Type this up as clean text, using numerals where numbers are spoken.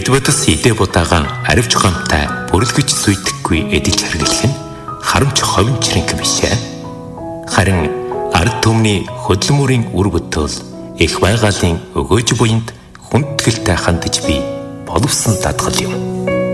Эдвардс идэ будагаан аривч гомтай бүрлгэж зүйдэхгүй эдэж хэрглэх нь харамч ховын чирэнг бишээ. Харин ард түмний хөдөлмөрийн үр бүтэл их байгалийн өгөөж буйнд хүндгэлтэй хандаж би боловсон дадгал юм.